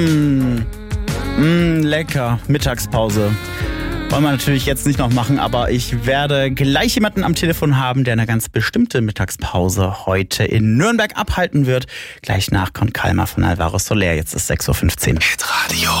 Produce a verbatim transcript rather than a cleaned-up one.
Mmh, mmh, lecker. Mittagspause. Wollen wir natürlich jetzt nicht noch machen, aber ich werde gleich jemanden am Telefon haben, der eine ganz bestimmte Mittagspause heute in Nürnberg abhalten wird. Gleich nach kommt Kalmar von Alvaro Soler. Jetzt ist sechs Uhr fünfzehn. Hitradio.